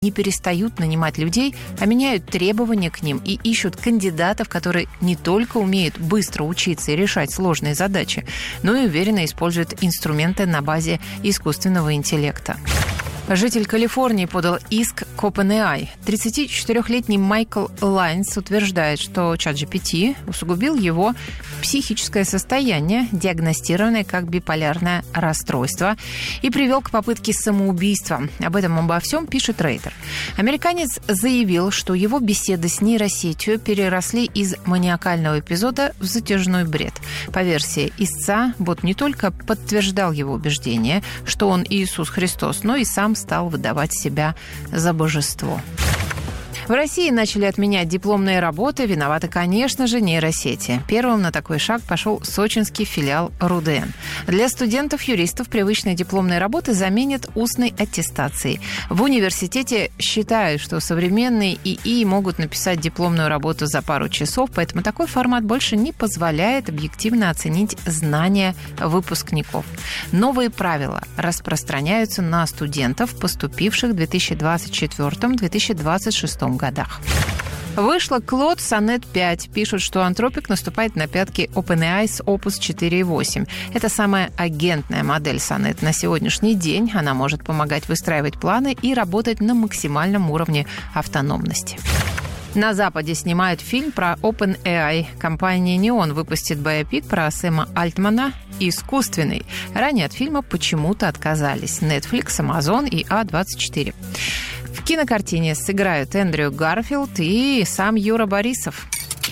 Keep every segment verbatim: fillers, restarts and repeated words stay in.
не перестают нанимать людей, а меняют требования к ним и ищут кандидатов, которые не только умеют быстро учиться и решать сложные задачи, но и уверенно используют инструменты на базе искусственного интеллекта. Житель Калифорнии подал иск к OpenAI. тридцатичетырёхлетний Майкл Лайнс утверждает, что ChatGPT усугубил его психическое состояние, диагностированное как биполярное расстройство, и привел к попытке самоубийства. Об этом обо всем пишет Рейтер. Американец заявил, что его беседы с нейросетью переросли из маниакального эпизода в затяжной бред. По версии истца, бот не только подтверждал его убеждение, что он Иисус Христос, но и сам стал выдавать себя за божество. В России начали отменять дипломные работы. Виноваты, конечно же, нейросети. Первым на такой шаг пошел сочинский филиал РУДН. Для студентов-юристов привычные дипломные работы заменят устной аттестацией. В университете считают, что современные ИИ могут написать дипломную работу за пару часов, поэтому такой формат больше не позволяет объективно оценить знания выпускников. Новые правила распространяются на студентов, поступивших в две тысячи двадцать четвёртом — две тысячи двадцать шестом годах. Вышла Claude Sonnet пять. Пишут, что Anthropic наступает на пятки OpenAI с Opus четыре и восемь. Это самая агентная модель Sonnet на сегодняшний день. Она может помогать выстраивать планы и работать на максимальном уровне автономности. На Западе снимают фильм про OpenAI. Компания Neon выпустит биопик про Сэма Альтмана «Искусственный». Ранее от фильма почему-то отказались Netflix, Amazon и А двадцать четыре. В кинокартине сыграют Эндрю Гарфилд и сам Юра Борисов.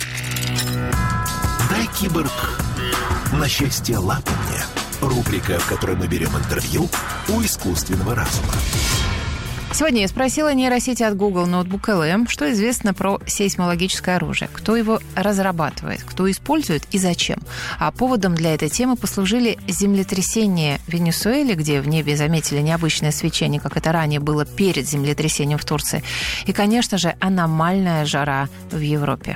«Дай, киборг, на счастье лапанье». Рубрика, в которой мы берем интервью у искусственного разума. Сегодня я спросила нейросети от Google Notebook эл эм, что известно про сейсмологическое оружие, кто его разрабатывает, кто использует и зачем. А поводом для этой темы послужили землетрясения в Венесуэле, где в небе заметили необычное свечение, как это ранее было перед землетрясением в Турции. И, конечно же, аномальная жара в Европе.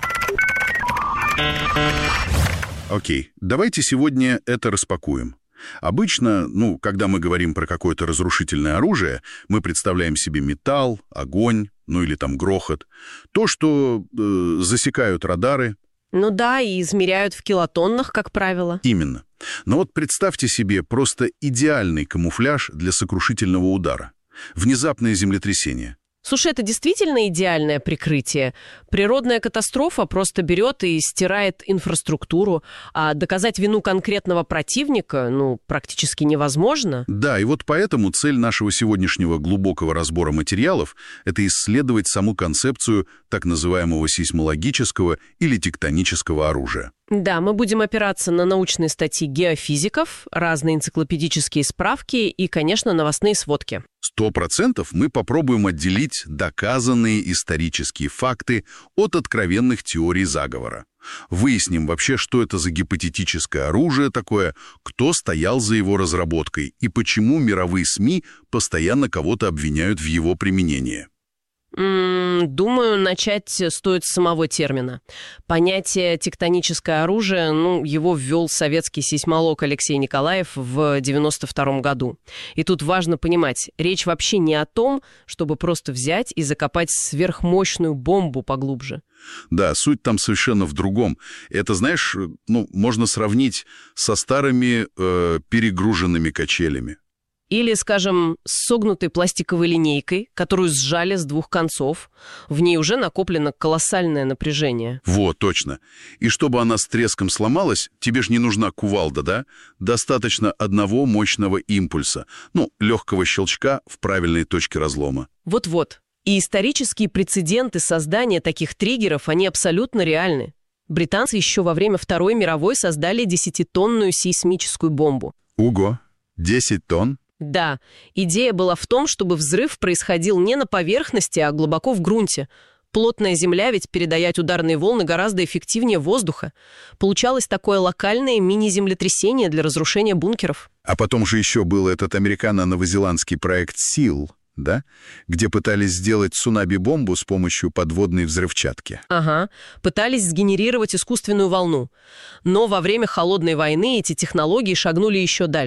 Окей, давайте сегодня это распакуем. Обычно, ну, когда мы говорим про какое-то разрушительное оружие, мы представляем себе металл, огонь, ну или там грохот. То, что э, засекают радары. Ну да, и измеряют в килотоннах, как правило. Именно. Но вот представьте себе просто идеальный камуфляж для сокрушительного удара. Внезапное землетрясение. Слушай, это действительно идеальное прикрытие. Природная катастрофа просто берет и стирает инфраструктуру, а доказать вину конкретного противника, ну, практически невозможно. Да, и вот поэтому цель нашего сегодняшнего глубокого разбора материалов – это исследовать саму концепцию так называемого сейсмологического или тектонического оружия. Да, мы будем опираться на научные статьи геофизиков, разные энциклопедические справки и, конечно, новостные сводки. Сто процентов мы попробуем отделить доказанные исторические факты от откровенных теорий заговора. Выясним вообще, что это за гипотетическое оружие такое, кто стоял за его разработкой и почему мировые СМИ постоянно кого-то обвиняют в его применении. Думаю, начать стоит с самого термина. Понятие «тектоническое оружие», ну, его ввел советский сейсмолог Алексей Николаев в девяносто втором году. И тут важно понимать, речь вообще не о том, чтобы просто взять и закопать сверхмощную бомбу поглубже. Да, суть там совершенно в другом. Это, знаешь, ну, можно сравнить со старыми э, перегруженными качелями. Или, скажем, с согнутой пластиковой линейкой, которую сжали с двух концов. В ней уже накоплено колоссальное напряжение. Вот, точно. И чтобы она с треском сломалась, тебе ж не нужна кувалда, да? Достаточно одного мощного импульса. Ну, легкого щелчка в правильной точке разлома. Вот-вот. И исторические прецеденты создания таких триггеров, они абсолютно реальны. Британцы еще во время Второй мировой создали десятитонную сейсмическую бомбу. Ого! десять тонн? Да, идея была в том, чтобы взрыв происходил не на поверхности, а глубоко в грунте. Плотная земля ведь передает ударные волны гораздо эффективнее воздуха. Получалось такое локальное мини-землетрясение для разрушения бункеров. А потом же еще был этот американо-новозеландский проект «Сил», да? Где пытались сделать цунами-бомбу с помощью подводной взрывчатки. Ага, пытались сгенерировать искусственную волну. Но во время Холодной войны эти технологии шагнули еще дальше.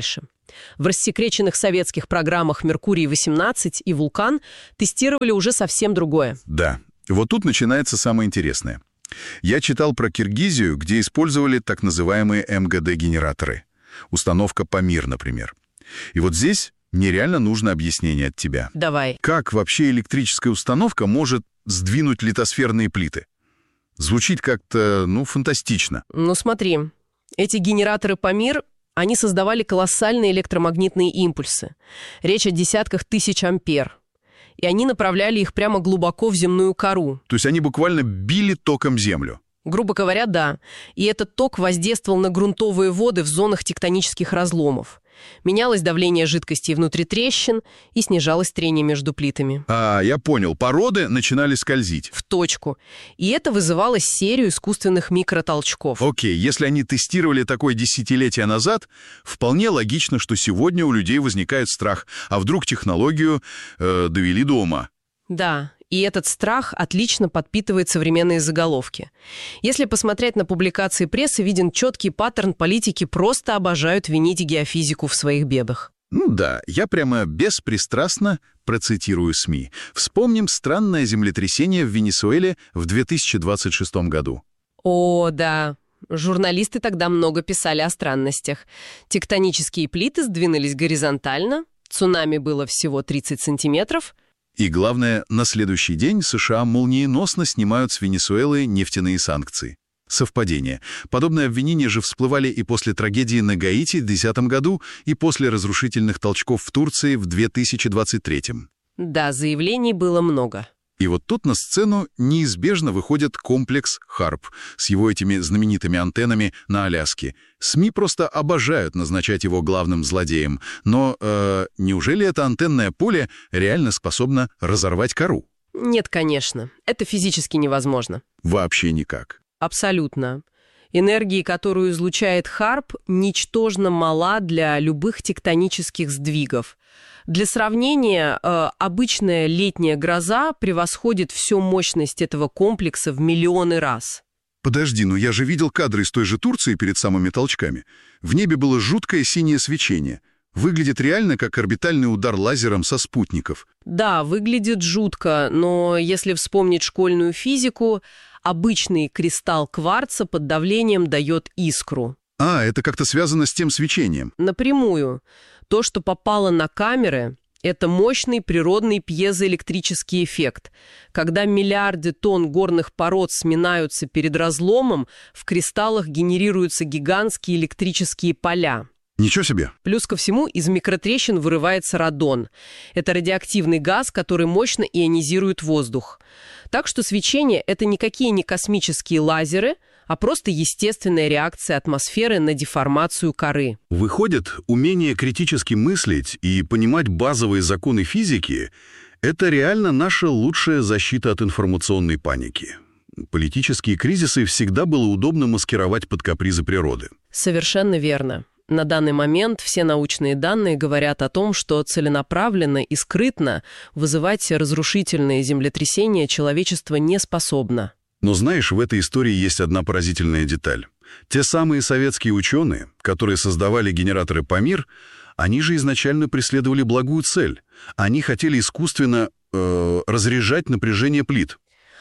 В рассекреченных советских программах «Меркурий-восемнадцать» и «Вулкан» тестировали уже совсем другое. Да, вот тут начинается самое интересное. Я читал про Киргизию, где использовали так называемые эм гэ дэ-генераторы. Установка «Памир», например. И вот здесь мне реально нужно объяснение от тебя. Давай. Как вообще электрическая установка может сдвинуть литосферные плиты? Звучит как-то, ну, фантастично. Ну, смотри. Эти генераторы «Памир», они создавали колоссальные электромагнитные импульсы. Речь о десятках тысяч ампер. И они направляли их прямо глубоко в земную кору. То есть они буквально били током землю? Грубо говоря, да. И этот ток воздействовал на грунтовые воды в зонах тектонических разломов. Менялось давление жидкостей внутри трещин и снижалось трение между плитами. А, я понял. Породы начинали скользить. В точку. И это вызывало серию искусственных микротолчков. Окей, если они тестировали такое десятилетия назад, вполне логично, что сегодня у людей возникает страх. А вдруг технологию э, довели до ума? Да. И этот страх отлично подпитывает современные заголовки. Если посмотреть на публикации прессы, виден четкий паттерн: политики просто обожают винить геофизику в своих бедах. Ну да, я прямо беспристрастно процитирую СМИ. Вспомним странное землетрясение в Венесуэле в две тысячи двадцать шестом году. О, да. Журналисты тогда много писали о странностях. Тектонические плиты сдвинулись горизонтально, цунами было всего тридцать сантиметров. И главное, на следующий день США молниеносно снимают с Венесуэлы нефтяные санкции. Совпадение. Подобные обвинения же всплывали и после трагедии на Гаити в две тысячи десятом году, и после разрушительных толчков в Турции в две тысячи двадцать третьем. Да, заявлений было много. И вот тут на сцену неизбежно выходит комплекс Харп с его этими знаменитыми антеннами на Аляске. СМИ просто обожают назначать его главным злодеем. Но э, неужели это антенное поле реально способно разорвать кору? Нет, конечно. Это физически невозможно. Вообще никак. Абсолютно. Энергия, которую излучает Харп, ничтожно мала для любых тектонических сдвигов. Для сравнения, э, обычная летняя гроза превосходит всю мощность этого комплекса в миллионы раз. Подожди, ну я же видел кадры из той же Турции перед самыми толчками. В небе было жуткое синее свечение. Выглядит реально как орбитальный удар лазером со спутников. Да, выглядит жутко, но если вспомнить школьную физику, обычный кристалл кварца под давлением дает искру. А, это как-то связано с тем свечением. Напрямую. То, что попало на камеры, это мощный природный пьезоэлектрический эффект. Когда миллиарды тонн горных пород сминаются перед разломом, в кристаллах генерируются гигантские электрические поля. Ничего себе! Плюс ко всему из микротрещин вырывается радон. Это радиоактивный газ, который мощно ионизирует воздух. Так что свечение – это никакие не космические лазеры, а просто естественная реакция атмосферы на деформацию коры. Выходит, умение критически мыслить и понимать базовые законы физики – это реально наша лучшая защита от информационной паники. Политические кризисы всегда было удобно маскировать под капризы природы. Совершенно верно. На данный момент все научные данные говорят о том, что целенаправленно и скрытно вызывать разрушительные землетрясения человечество не способно. Но знаешь, в этой истории есть одна поразительная деталь. Те самые советские ученые, которые создавали генераторы «Памир», они же изначально преследовали благую цель. Они хотели искусственно э, разряжать напряжение плит.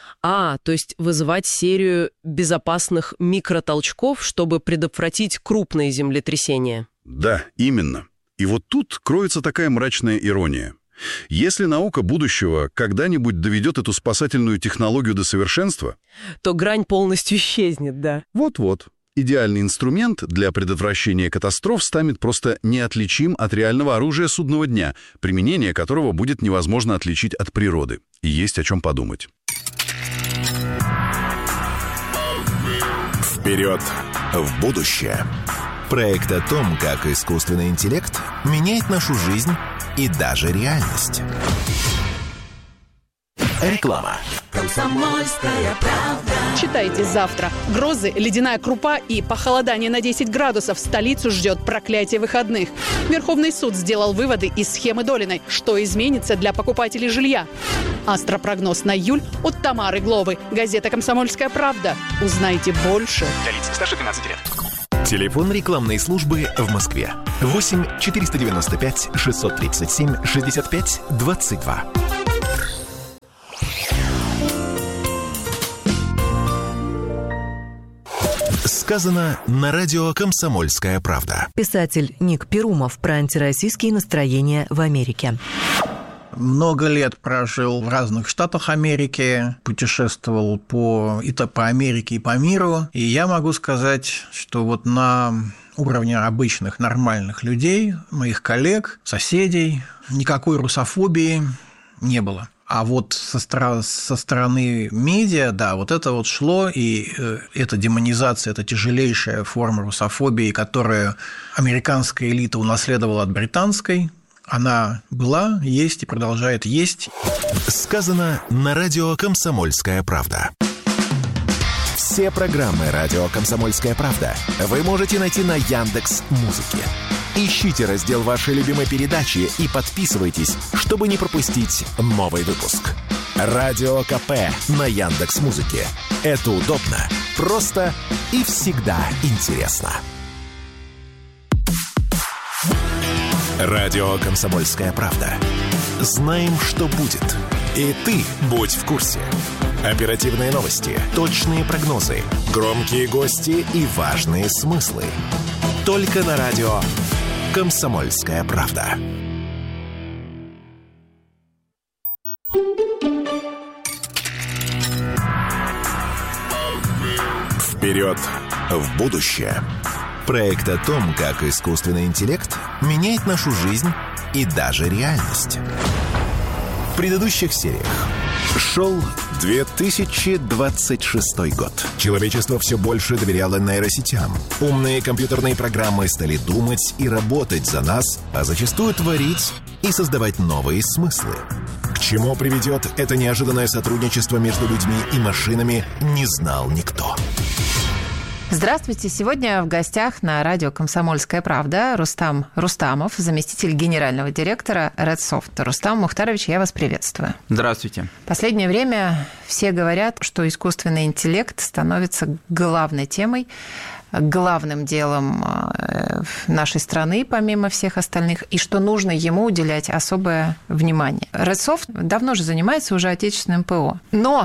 А, то есть вызывать серию безопасных микротолчков, чтобы предотвратить крупные землетрясения. Да, именно. И вот тут кроется такая мрачная ирония. Если наука будущего когда-нибудь доведет эту спасательную технологию до совершенства, то грань полностью исчезнет, да. Вот-вот. Идеальный инструмент для предотвращения катастроф станет просто неотличим от реального оружия судного дня, применение которого будет невозможно отличить от природы. И есть о чем подумать. Вперед в будущее. Проект о том, как искусственный интеллект меняет нашу жизнь и даже реальность. Реклама. Комсомольская правда. Читайте завтра. Грозы, ледяная крупа и похолодание на десять градусов. Столицу ждет проклятие выходных. Верховный суд сделал выводы из схемы Долиной. Что изменится для покупателей жилья? Астропрогноз на июль от Тамары Гловы. Газета «Комсомольская правда». Узнайте больше. Для лиц старше двенадцати лет. Телефон рекламной службы в Москве. восемь четыреста девяносто пять шестьсот тридцать семь шестьдесят пять двадцать два. Сказано на радио «Комсомольская правда». Писатель Ник Перумов про антироссийские настроения в Америке. Много лет прожил в разных штатах Америки, путешествовал по, и то по Америке, и по миру. И я могу сказать, что вот на уровне обычных нормальных людей, моих коллег, соседей, никакой русофобии не было. А вот со, стра- со стороны медиа, да, вот это вот шло, и э, эта демонизация, это тяжелейшая форма русофобии, которую американская элита унаследовала от британской, она была, есть и продолжает есть. Сказано на радио «Комсомольская правда». Все программы радио «Комсомольская правда» вы можете найти на Яндекс.Музыке. Ищите раздел вашей любимой передачи и подписывайтесь, чтобы не пропустить новый выпуск. Радио КП на Яндекс.Музыке. Это удобно, просто и всегда интересно. Радио «Комсомольская правда». Знаем, что будет. И ты будь в курсе. Оперативные новости, точные прогнозы, громкие гости и важные смыслы. Только на радио «Комсомольская правда». Вперед в будущее. Проект о том, как искусственный интеллект меняет нашу жизнь и даже реальность. В предыдущих сериях шел две тысячи двадцать шестой год. Человечество все больше доверяло нейросетям. Умные компьютерные программы стали думать и работать за нас, а зачастую творить и создавать новые смыслы. К чему приведет это неожиданное сотрудничество между людьми и машинами, не знал никто. Здравствуйте. Сегодня в гостях на радио «Комсомольская правда» Рустам Рустамов, заместитель генерального директора Редсофт. Рустам Мухтарович, я вас приветствую. Здравствуйте. В последнее время все говорят, что искусственный интеллект становится главной темой, главным делом нашей страны, помимо всех остальных, и что нужно ему уделять особое внимание. Редсофт давно же занимается уже отечественным ПО. Но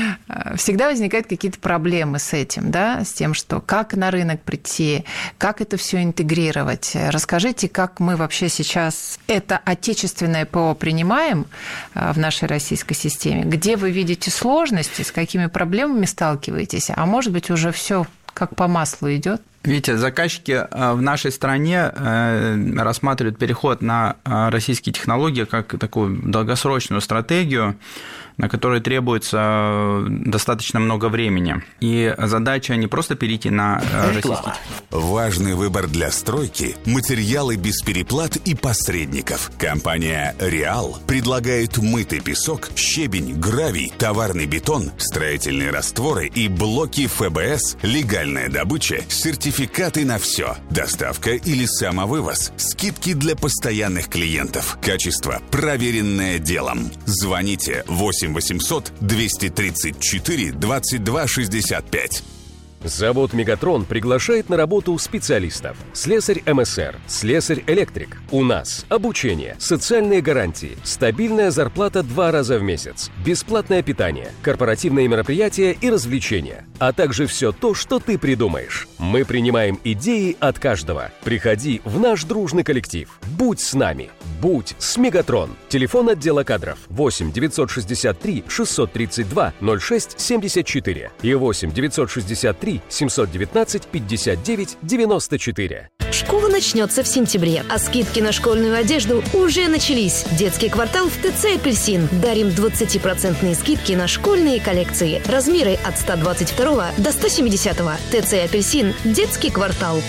всегда возникают какие-то проблемы с этим, да, с тем, что как на рынок прийти, как это все интегрировать. Расскажите, как мы вообще сейчас это отечественное ПО принимаем в нашей российской системе, где вы видите сложности, с какими проблемами сталкиваетесь, а может быть, уже все как по маслу идет? Видите, заказчики в нашей стране рассматривают переход на российские технологии как такую долгосрочную стратегию, на которой требуется достаточно много времени. И задача не просто перейти на российский... Важный выбор для стройки – материалы без переплат и посредников. Компания «Реал» предлагает мытый песок, щебень, гравий, товарный бетон, строительные растворы и блоки эф бэ эс, легальная добыча, сертификаты на все, доставка или самовывоз, скидки для постоянных клиентов, качество, проверенное делом. Звоните восемь восемьсот двести тридцать четыре двадцать два шестьдесят пять. Завод «Мегатрон» приглашает на работу специалистов. Слесарь эм эс эр, слесарь-электрик. У нас обучение, социальные гарантии, стабильная зарплата два раза в месяц, бесплатное питание, корпоративные мероприятия и развлечения, а также все то, что ты придумаешь. Мы принимаем идеи от каждого. Приходи в наш дружный коллектив. Будь с нами. Будь с «Мегатрон». Телефон отдела кадров восемь девятьсот шестьдесят три шестьсот тридцать два ноль шесть семьдесят четыре и восемь девятьсот шестьдесят три семьсот девятнадцать пятьдесят девять девяносто четыре. Школа начнется в сентябре, а скидки на школьную одежду уже начались. Детский квартал в ТЦ «Апельсин». Дарим двадцатипроцентные скидки на школьные коллекции. Размеры от сто двадцать два до сто семьдесят. ТЦ «Апельсин». Детский квартал.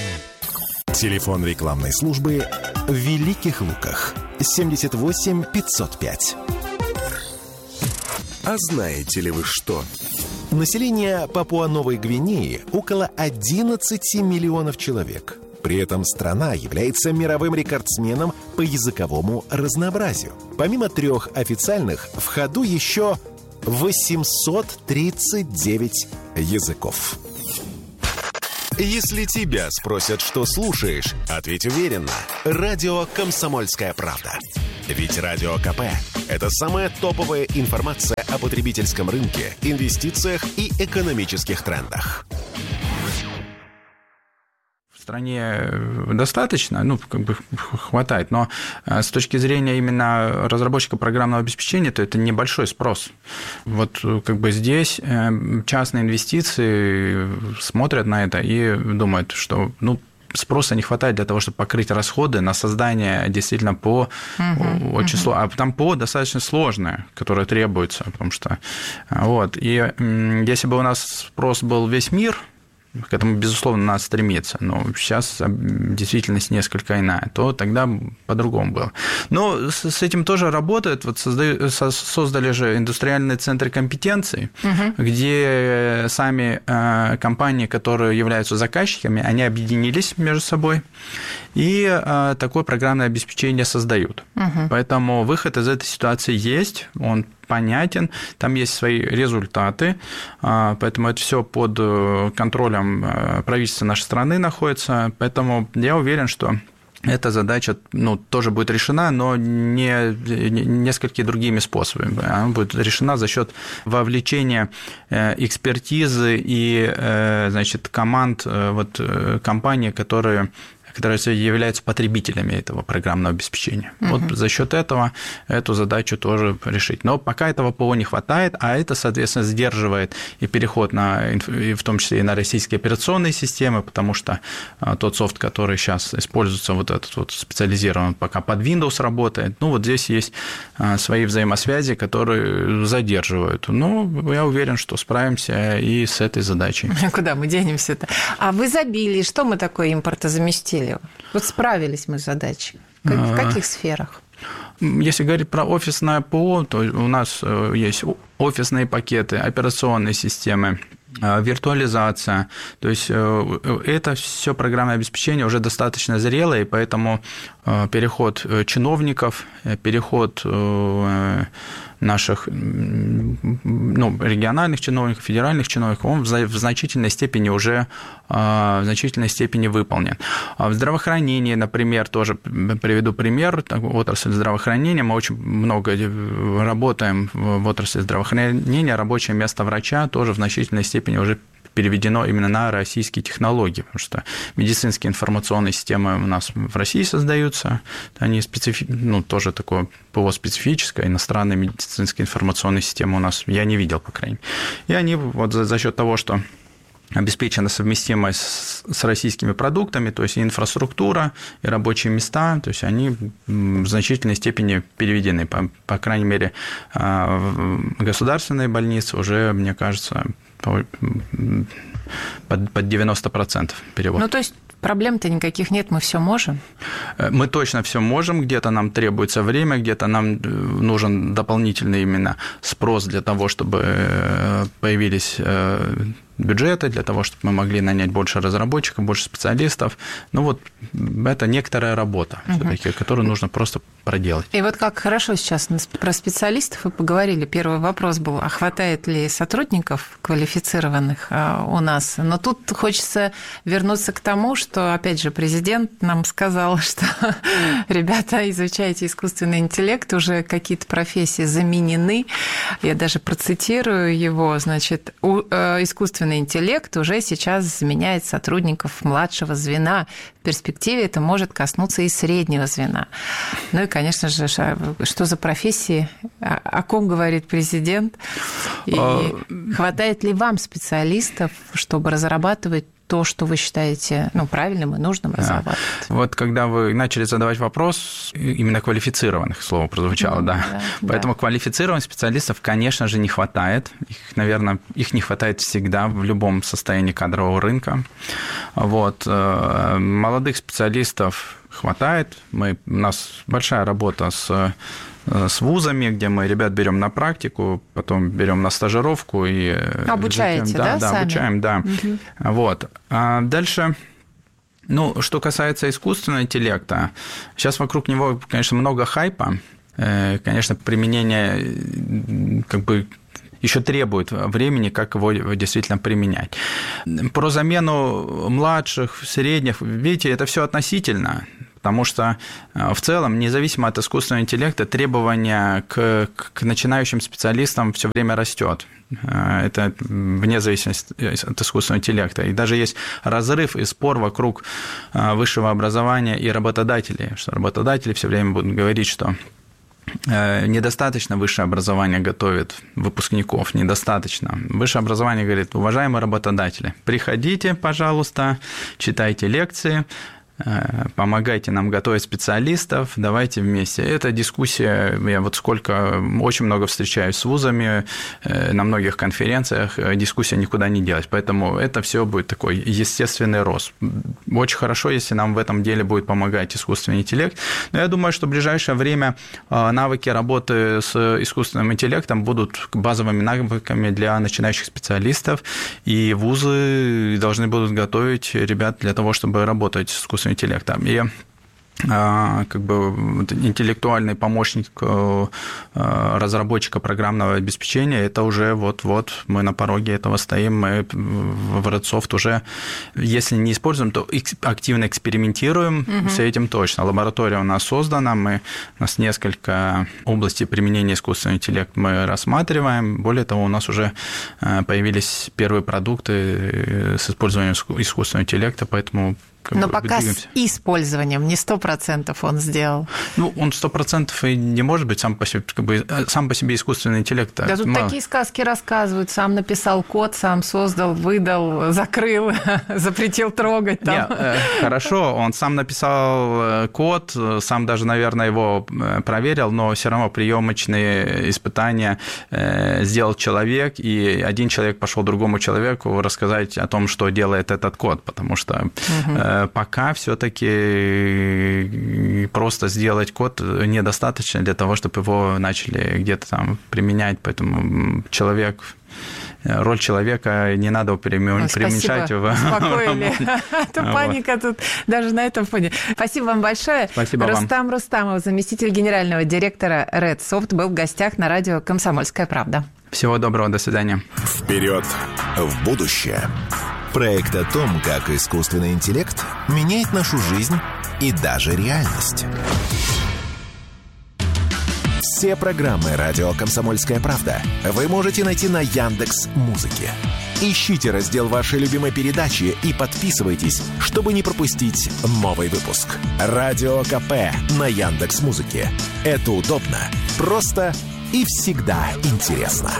Телефон рекламной службы в Великих Луках. семьдесят восемь пятьсот пять. А знаете ли вы что? Население Папуа-Новой Гвинеи около одиннадцать миллионов человек. При этом страна является мировым рекордсменом по языковому разнообразию. Помимо трех официальных, в ходу еще восемьсот тридцать девять языков. Если тебя спросят, что слушаешь, ответь уверенно. Радио «Комсомольская правда». Ведь Радио КП – это самая топовая информация о потребительском рынке, инвестициях и экономических трендах. В стране достаточно, ну, как бы хватает, но с точки зрения именно разработчика программного обеспечения, то это небольшой спрос. Вот как бы здесь частные инвестиции смотрят на это и думают, что, ну, спроса не хватает для того, чтобы покрыть расходы на создание действительно по uh-huh, очень uh-huh. сложное, а там по достаточно сложное, которое требуется, потому что вот. И если бы у нас спрос был весь мир, к этому, безусловно, надо стремиться, но сейчас действительность несколько иная, то тогда по-другому было. Но с этим тоже работают. Вот создали, создали же индустриальные центры компетенций, угу. где сами компании, которые являются заказчиками, они объединились между собой и такое программное обеспечение создают. Угу. Поэтому выход из этой ситуации есть, он понятен, там есть свои результаты, поэтому это все под контролем правительства нашей страны находится, поэтому я уверен, что эта задача, ну, тоже будет решена, но не, не несколькими другими способами. Она будет решена за счет вовлечения экспертизы и, значит, команд вот, компаний, которые которые являются потребителями этого программного обеспечения. Uh-huh. Вот за счет этого эту задачу тоже решить. Но пока этого ПО не хватает, а это, соответственно, сдерживает и переход на, и в том числе и на российские операционные системы, потому что тот софт, который сейчас используется, вот этот вот специализированный, пока под Windows работает, ну вот здесь есть свои взаимосвязи, которые задерживают. Ну, я уверен, что справимся и с этой задачей. Куда мы денемся-то? А в изобилии что мы такое импортозаместили? Вот справились мы с задачей. В каких сферах? Если говорить про офисное ПО, то у нас есть офисные пакеты, операционные системы, виртуализация. То есть это все программное обеспечение уже достаточно зрелое, и поэтому переход чиновников, переход наших, ну, региональных чиновников, федеральных чиновников, он в значительной степени уже в значительной степени выполнен. В здравоохранении, например, тоже приведу пример, отрасль здравоохранения, мы очень много работаем в отрасли здравоохранения, рабочее место врача тоже в значительной степени уже переведено именно на российские технологии, потому что медицинские информационные системы у нас в России создаются, они специфи... ну, тоже такое ПО специфическое, иностранные медицинские информационные системы у нас я не видел, по крайней мере. И они вот за, за счет того, что обеспечена совместимость с, с российскими продуктами, то есть и инфраструктура, и рабочие места, то есть они в значительной степени переведены, по, по крайней мере, государственные больницы уже, мне кажется, под, под девяносто процентов перевод. Ну, то есть проблем-то никаких нет, мы все можем? Мы точно все можем, где-то нам требуется время, где-то нам нужен дополнительный именно спрос для того, чтобы появились бюджеты, для того, чтобы мы могли нанять больше разработчиков, больше специалистов. Ну вот это некоторая работа, угу. все-таки, которую нужно просто проделать. И вот как хорошо сейчас про специалистов вы поговорили. Первый вопрос был, а хватает ли сотрудников квалифицированных у нас? Но тут хочется вернуться к тому, что, опять же, президент нам сказал, что, ребята, изучайте искусственный интеллект, уже какие-то профессии заменены. Я даже процитирую его, значит, искусственный интеллект уже сейчас заменяет сотрудников младшего звена. В перспективе это может коснуться и среднего звена. Ну и, конечно же, что за профессии, о ком говорит президент, и хватает ли вам специалистов, чтобы разрабатывать то, что вы считаете, ну, правильным и нужным разрабатывать. Да. Вот когда вы начали задавать вопрос, именно квалифицированных, слово прозвучало, ну, да. да. Поэтому да. квалифицированных специалистов, конечно же, не хватает. Их, наверное, их не хватает всегда в любом состоянии кадрового рынка. Вот. Молодых специалистов хватает. Мы, у нас большая работа с с вузами, где мы ребят берем на практику, потом берем на стажировку и обучаете, да, да, да сами? обучаем, да. Угу. Вот. А дальше, ну, что касается искусственного интеллекта, сейчас вокруг него, конечно, много хайпа, конечно, применение как бы еще требует времени, как его действительно применять. Про замену младших, средних, видите, это все относительно. Потому что в целом, независимо от искусственного интеллекта, требования к, к начинающим специалистам все время растет. Это вне зависимости от искусственного интеллекта. И даже есть разрыв и спор вокруг высшего образования и работодателей, что работодатели все время будут говорить, что недостаточно высшее образование готовит выпускников, недостаточно. Высшее образование говорит: уважаемые работодатели, приходите, пожалуйста, читайте лекции, помогайте нам готовить специалистов, давайте вместе. Эта дискуссия, я вот сколько, очень много встречаюсь с вузами, на многих конференциях, дискуссия никуда не делась, поэтому это все будет такой естественный рост. Очень хорошо, если нам в этом деле будет помогать искусственный интеллект, но я думаю, что в ближайшее время навыки работы с искусственным интеллектом будут базовыми навыками для начинающих специалистов, и вузы должны будут готовить ребят для того, чтобы работать с искусственным интеллектом. И как бы интеллектуальный помощник разработчика программного обеспечения, это уже вот-вот мы на пороге этого стоим, мы в Redsoft уже, если не используем, то активно экспериментируем, угу. С этим точно. Лаборатория у нас создана, мы, у нас несколько областей применения искусственного интеллекта мы рассматриваем, более того, у нас уже появились первые продукты с использованием искусственного интеллекта, поэтому Но пока двигаемся. С использованием, не сто процентов он сделал. Ну, он сто процентов и не может быть сам по себе, как бы, сам по себе искусственный интеллект. Да тут мало. Такие сказки рассказывают. Сам написал код, сам создал, выдал, закрыл, запретил трогать. Там. Нет, хорошо, он сам написал код, сам даже, наверное, его проверил, но все равно приемочные испытания сделал человек, и один человек пошел другому человеку рассказать о том, что делает этот код, потому что угу. пока все-таки просто сделать код недостаточно для того, чтобы его начали где-то там применять, поэтому человек... Роль человека не надо преуменьшать. Спасибо, успокоили. А то паника тут даже на этом фоне. Спасибо вам большое. Спасибо вам. Рустам Рустамов, заместитель генерального директора Redsoft, был в гостях на радио «Комсомольская правда». Всего доброго, до свидания. Вперед в будущее. Проект о том, как искусственный интеллект меняет нашу жизнь и даже реальность. Все программы «Радио Комсомольская правда» вы можете найти на Яндекс.Музыке. Ищите раздел вашей любимой передачи и подписывайтесь, чтобы не пропустить новый выпуск. Радио КП на Яндекс.Музыке. Это удобно, просто и всегда интересно.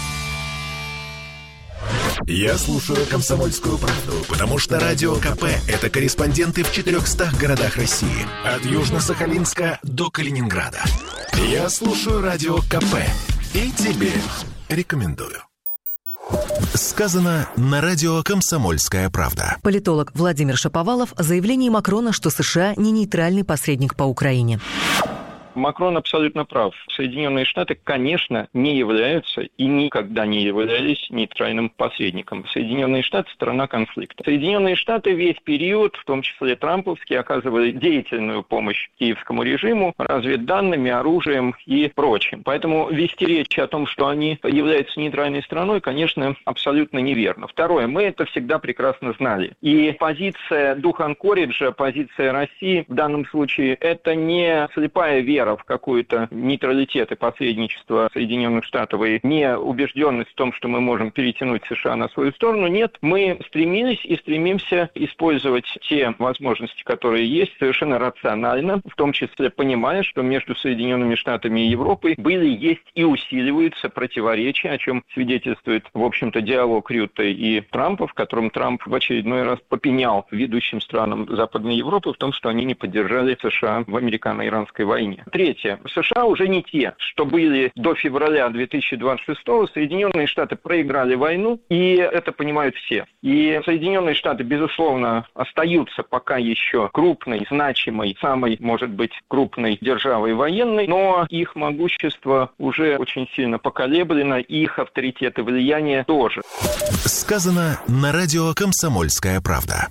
Я слушаю «Комсомольскую правду», потому что Радио КП – это корреспонденты в четырехстах городах России. От Южно-Сахалинска до Калининграда. Я слушаю Радио КП и тебе рекомендую. Сказано на радио «Комсомольская правда». Политолог Владимир Шаповалов о заявлении Макрона, что США не нейтральный посредник по Украине. Макрон абсолютно прав. Соединенные Штаты, конечно, не являются и никогда не являлись нейтральным посредником. Соединенные Штаты – страна конфликта. Соединенные Штаты весь период, в том числе трамповский, оказывали деятельную помощь киевскому режиму разведданными, оружием и прочим. Поэтому вести речь о том, что они являются нейтральной страной, конечно, абсолютно неверно. Второе, мы это всегда прекрасно знали. И позиция духа Анкориджа, позиция России в данном случае – это не слепая вера в какой-то нейтралитет и посредничество Соединенных Штатов и неубежденность в том, что мы можем перетянуть США на свою сторону. Нет, мы стремились и стремимся использовать те возможности, которые есть, совершенно рационально, в том числе понимая, что между Соединенными Штатами и Европой были, есть и усиливаются противоречия, о чем свидетельствует, в общем-то, диалог Рютте и Трампа, в котором Трамп в очередной раз попенял ведущим странам Западной Европы в том, что они не поддержали США в американо-иранской войне. Третье. США уже не те, что были до февраля две тысячи двадцать шестого. Соединенные Штаты проиграли войну, и это понимают все. И Соединенные Штаты, безусловно, остаются пока еще крупной, значимой, самой, может быть, крупной державой военной, но их могущество уже очень сильно поколеблено, и их авторитет и влияние тоже. Сказано на радио «Комсомольская правда».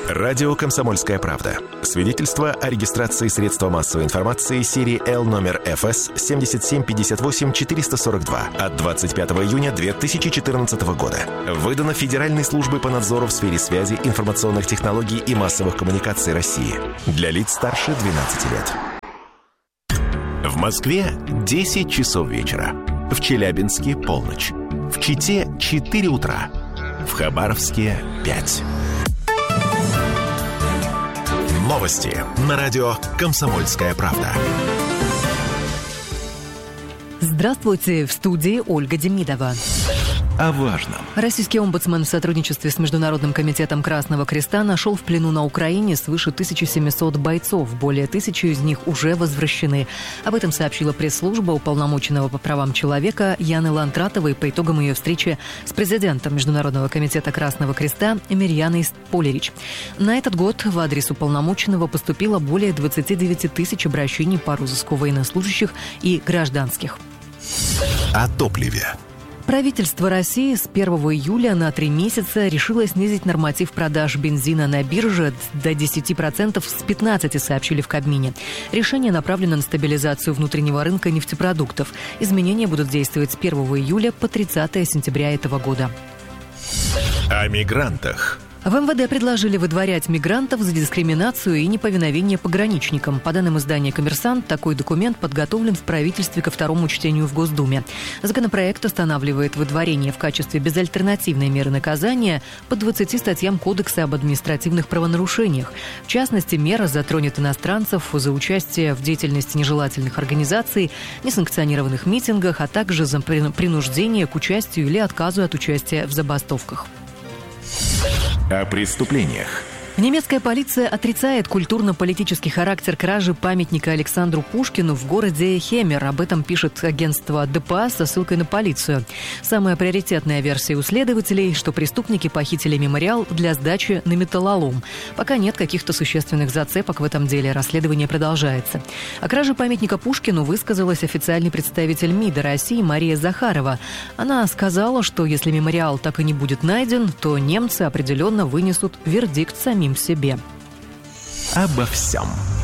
Радио «Комсомольская правда». Свидетельство о регистрации средства массовой информации серии Л номер эф эс семь семь пять восемь четыре сорок два от двадцать пятого июня две тысячи четырнадцатого года. Выдано Федеральной службой по надзору в сфере связи, информационных технологий и массовых коммуникаций России. Для лиц старше двенадцати лет. В Москве десять часов вечера. В Челябинске полночь. В Чите четыре утра. В Хабаровске пять. Новости на радио «Комсомольская правда». Здравствуйте, в студии Ольга Демидова. О важном. Российский омбудсмен в сотрудничестве с Международным комитетом Красного Креста нашел в плену на Украине свыше тысячи семисот бойцов. Более тысячи из них уже возвращены. Об этом сообщила пресс-служба уполномоченного по правам человека Яны Лантратовой по итогам ее встречи с президентом Международного комитета Красного Креста Мирьяной Полерич. На этот год в адрес уполномоченного поступило более двадцати девяти тысяч обращений по розыску военнослужащих и гражданских. О топливе. Правительство России с первого июля на три месяца решило снизить норматив продаж бензина на бирже до десяти процентов с пятнадцати процентов, сообщили в Кабмине. Решение направлено на стабилизацию внутреннего рынка нефтепродуктов. Изменения будут действовать с первого июля по тридцатое сентября этого года. О мигрантах. В эм вэ дэ предложили выдворять мигрантов за дискриминацию и неповиновение пограничникам. По данным издания «Коммерсант», такой документ подготовлен в правительстве ко второму чтению в Госдуме. Законопроект устанавливает выдворение в качестве безальтернативной меры наказания по двадцати статьям Кодекса об административных правонарушениях. В частности, мера затронет иностранцев за участие в деятельности нежелательных организаций, несанкционированных митингах, а также за принуждение к участию или отказу от участия в забастовках. О преступлениях. Немецкая полиция отрицает культурно-политический характер кражи памятника Александру Пушкину в городе Хемер. Об этом пишет агентство дэ пэ а со ссылкой на полицию. Самая приоритетная версия у следователей, что преступники похитили мемориал для сдачи на металлолом. Пока нет каких-то существенных зацепок в этом деле. Расследование продолжается. О краже памятника Пушкину высказалась официальный представитель МИДа России Мария Захарова. Она сказала, что если мемориал так и не будет найден, то немцы определенно вынесут вердикт самим себе. Обо всем.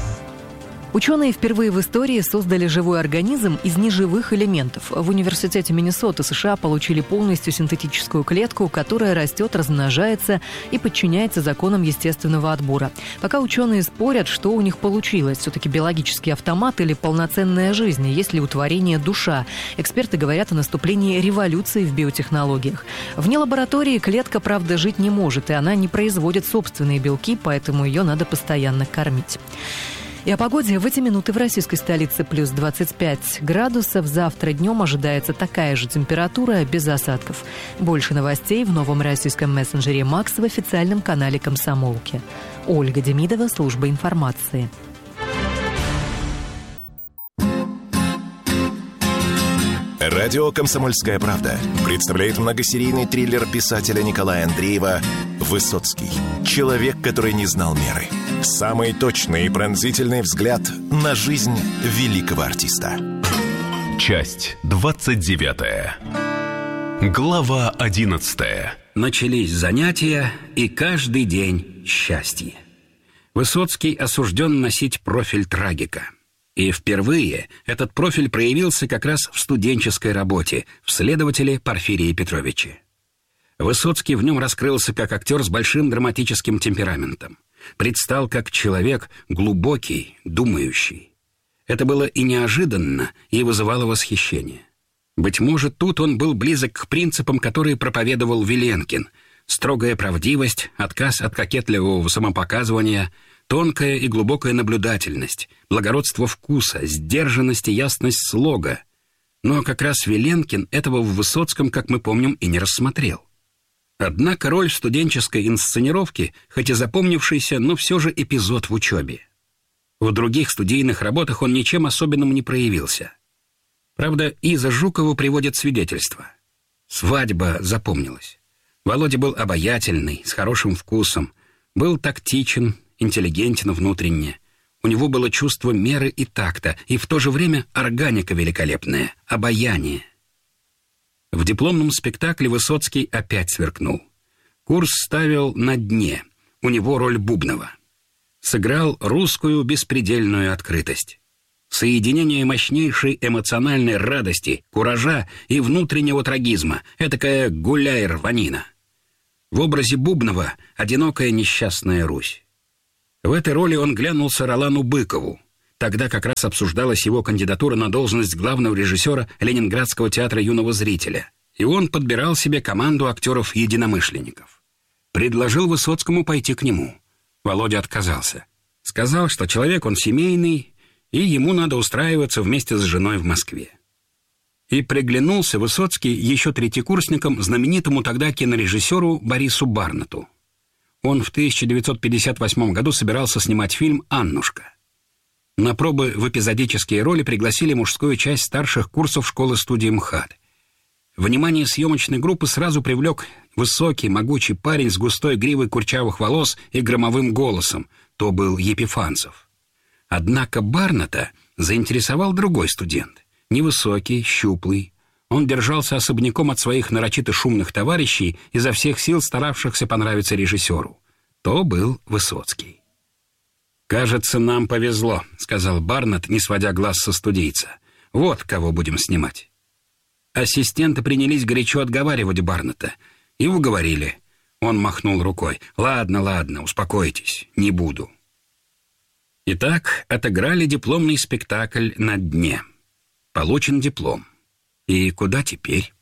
Ученые впервые в истории создали живой организм из неживых элементов. В университете Миннесоты США получили полностью синтетическую клетку, которая растет, размножается и подчиняется законам естественного отбора. Пока ученые спорят, что у них получилось. Все-таки биологический автомат или полноценная жизнь, есть ли у творения душа. Эксперты говорят о наступлении революции в биотехнологиях. Вне лаборатории клетка, правда, жить не может, и она не производит собственные белки, поэтому ее надо постоянно кормить. И о погоде. В эти минуты в российской столице плюс двадцать пять градусов. Завтра днем ожидается такая же температура, без осадков. Больше новостей в новом российском мессенджере «Макс» в официальном канале «Комсомолки». Ольга Демидова, служба информации. Радио «Комсомольская правда» представляет многосерийный триллер писателя Николая Андреева «Высоцкий. Человек, который не знал меры». Самый точный и пронзительный взгляд на жизнь великого артиста. Часть двадцать девятая. Глава одиннадцатая. Начались занятия, и каждый день счастье. Высоцкий осужден носить профиль трагика. И впервые этот профиль проявился как раз в студенческой работе в «Следователе» Порфирии Петровиче. Высоцкий в нем раскрылся как актер с большим драматическим темпераментом. Предстал как человек глубокий, думающий. Это было и неожиданно, и вызывало восхищение. Быть может, тут он был близок к принципам, которые проповедовал Виленкин. Строгая правдивость, отказ от кокетливого самопоказывания, тонкая и глубокая наблюдательность, благородство вкуса, сдержанность и ясность слога. Но как раз Виленкин этого в Высоцком, как мы помним, и не рассмотрел. Однако роль в студенческой инсценировке, хоть и запомнившийся, но все же эпизод в учебе. В других студийных работах он ничем особенным не проявился. Правда, Иза Жукова приводит свидетельство. Свадьба запомнилась. Володя был обаятельный, с хорошим вкусом, был тактичен, интеллигентен внутренне. У него было чувство меры и такта, и в то же время органика великолепная, обаяние. В дипломном спектакле Высоцкий опять сверкнул. Курс ставил на дне. у него роль Бубнова. Сыграл русскую беспредельную открытость. Соединение мощнейшей эмоциональной радости, куража и внутреннего трагизма, этакая гуляй-рванина. В образе Бубнова одинокая несчастная Русь. В этой роли он глянулся Ролану Быкову. Тогда как раз обсуждалась его кандидатура на должность главного режиссера Ленинградского театра юного зрителя. И он подбирал себе команду актеров-единомышленников. Предложил Высоцкому пойти к нему. Володя отказался. Сказал, что человек он семейный, и ему надо устраиваться вместе с женой в Москве. И приглянулся Высоцкий еще третьекурсником знаменитому тогда кинорежиссеру Борису Барнету. Он в тысяча девятьсот пятьдесят восьмом году собирался снимать фильм «Аннушка». На пробы в эпизодические роли пригласили мужскую часть старших курсов школы-студии МХАТ. Внимание съемочной группы сразу привлек высокий, могучий парень с густой гривой курчавых волос и громовым голосом. То был Епифанцев. Однако Барнета заинтересовал другой студент. Невысокий, щуплый. Он держался особняком от своих нарочито шумных товарищей, изо всех сил старавшихся понравиться режиссеру. То был Высоцкий. «Кажется, нам повезло», — сказал Барнет, не сводя глаз со студийца. «Вот кого будем снимать». Ассистенты принялись горячо отговаривать Барнета. И уговорили. Он махнул рукой. «Ладно, ладно, успокойтесь, не буду». Итак, отыграли дипломный спектакль «На дне». Получен диплом. И куда теперь?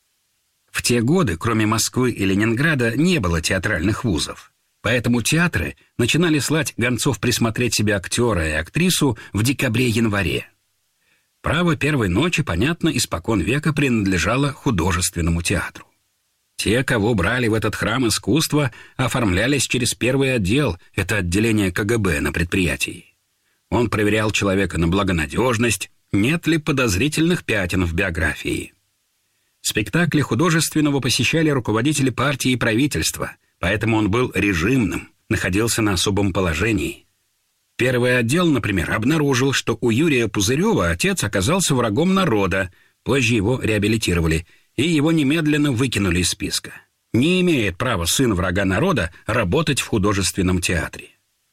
В те годы, кроме Москвы и Ленинграда, не было театральных вузов. Поэтому театры начинали слать гонцов присмотреть себе актера и актрису в декабре-январе. Право первой ночи, понятно, испокон века принадлежало художественному театру. Те, кого брали в этот храм искусства, оформлялись через первый отдел, это отделение ка гэ бэ на предприятии. Он проверял человека на благонадежность, нет ли подозрительных пятен в биографии. Спектакли художественного посещали руководители партии и правительства, поэтому он был режимным, находился на особом положении. Первый отдел, например, обнаружил, что у Юрия Пузырева отец оказался врагом народа, позже его реабилитировали, и его немедленно выкинули из списка. Не имеет права сын врага народа работать в художественном театре.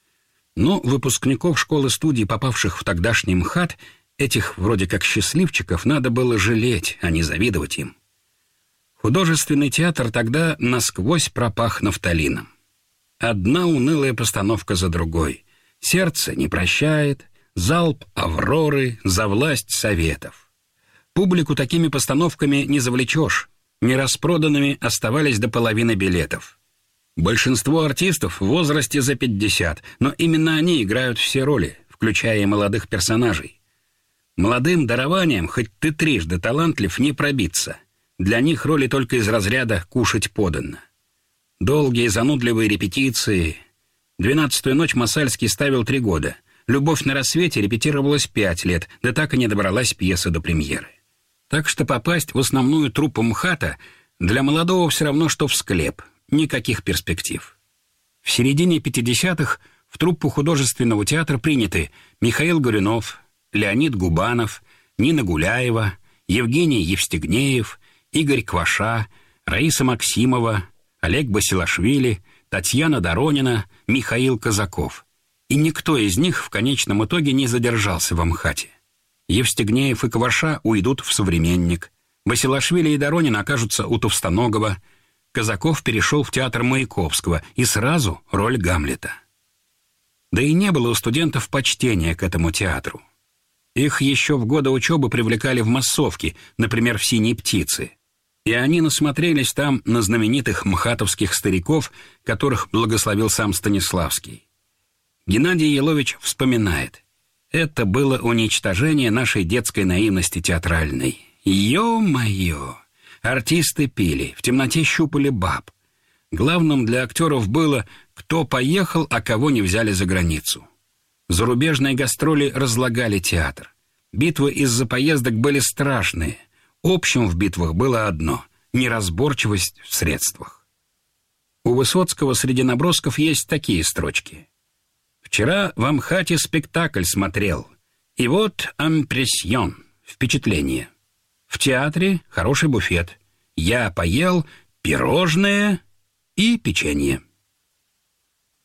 Но выпускников школы-студии, попавших в тогдашний МХАТ, этих вроде как счастливчиков, надо было жалеть, а не завидовать им. Художественный театр тогда насквозь пропах нафталином. Одна унылая постановка за другой. Сердце не прощает, залп Авроры, за власть Советов. Публику такими постановками не завлечешь. Нераспроданными оставались до половины билетов. Большинство артистов в возрасте за пятьдесят, но именно они играют все роли, включая и молодых персонажей. Молодым дарованием, хоть ты трижды талантлив, не пробиться. Для них роли только из разряда «кушать подано». Долгие занудливые репетиции. «Двенадцатую ночь» Масальский ставил три года. «Любовь на рассвете» репетировалась пять лет, да так и не добралась пьеса до премьеры. Так что попасть в основную труппу МХАТа для молодого все равно, что в склеп. Никаких перспектив. В середине пятидесятых в труппу художественного театра приняты Михаил Горюнов, Леонид Губанов, Нина Гуляева, Евгений Евстигнеев, Игорь Кваша, Раиса Максимова, Олег Басилашвили, Татьяна Доронина, Михаил Казаков. И никто из них в конечном итоге не задержался в МХАТе. Евстигнеев и Кваша уйдут в «Современник», Басилашвили и Доронин окажутся у Товстоногова, Казаков перешел в театр Маяковского, и сразу роль Гамлета. Да и не было у студентов почтения к этому театру. Их еще в годы учебы привлекали в массовки, например, в «Синей птице». И они насмотрелись там на знаменитых мхатовских стариков, которых благословил сам Станиславский. Геннадий Елович вспоминает: «Это было уничтожение нашей детской наивности театральной. Ё-моё! Артисты пили, в темноте щупали баб. Главным для актеров было, кто поехал, а кого не взяли за границу. Зарубежные гастроли разлагали театр. Битвы из-за поездок были страшные. Общим в битвах было одно — неразборчивость в средствах». У Высоцкого среди набросков есть такие строчки. «Вчера в МХАТе спектакль смотрел. И вот импрессион, впечатление. В театре хороший буфет. Я поел пирожное и печенье».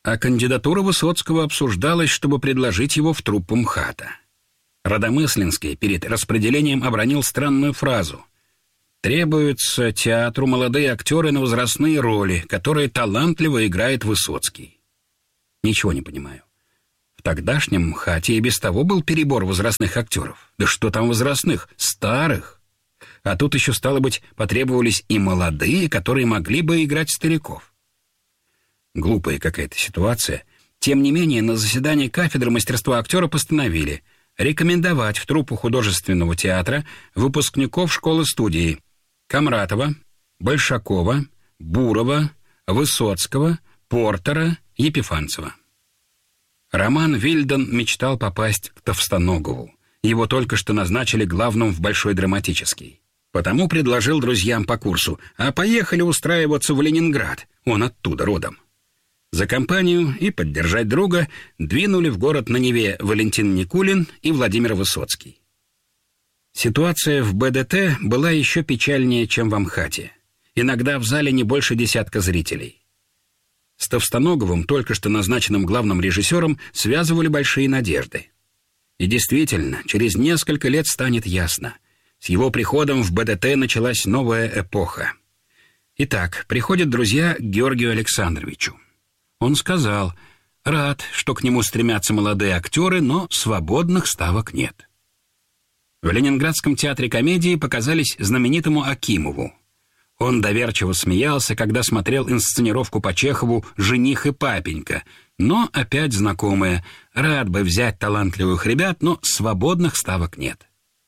а кандидатура Высоцкого обсуждалась, чтобы предложить его в труппу МХАТа. Родомыслинский перед распределением обронил странную фразу: «Требуются театру молодые актеры на возрастные роли, которые талантливо играет Высоцкий». Ничего не понимаю. В тогдашнем МХАТе и без того был перебор возрастных актеров. Да что там возрастных? Старых. А тут еще, стало быть, потребовались и молодые, которые могли бы играть стариков. Глупая какая-то ситуация. Тем не менее, на заседании кафедры мастерства актера постановили рекомендовать в труппу художественного театра выпускников школы-студии Камратова, Большакова, Бурова, Высоцкого, Портера, Епифанцева. Роман Вильден мечтал попасть к Товстоногову. Его только что назначили главным в Большой драматический. Потому предложил друзьям по курсу: а поехали устраиваться в Ленинград, он оттуда родом. За компанию и поддержать друга двинули в город на Неве Валентин Никулин и Владимир Высоцкий. Ситуация в БДТ была еще печальнее, чем в МХАТе. Иногда в зале не больше десятка зрителей. С Товстоноговым, только что назначенным главным режиссером, связывали большие надежды. И действительно, через несколько лет станет ясно: с его приходом в БДТ началась новая эпоха. Итак, приходят друзья к Георгию Александровичу. Он сказал: рад, что к нему стремятся молодые актеры, но свободных ставок нет. В Ленинградском театре комедии показались знаменитому Акимову. Он доверчиво смеялся, когда смотрел инсценировку по Чехову «Жених и папенька», но опять знакомое: рад бы взять талантливых ребят, но свободных ставок нет.